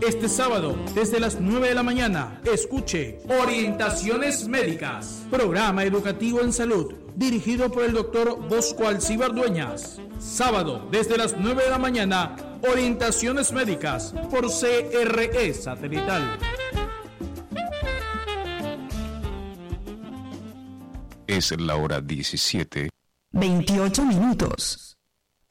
Este sábado, desde las 9 de la mañana, escuche Orientaciones Médicas, programa educativo en salud, dirigido por el doctor Bosco Alcibar Dueñas. Sábado, desde las 9 de la mañana, Orientaciones Médicas, por CRE Satelital. Es la hora 17:28.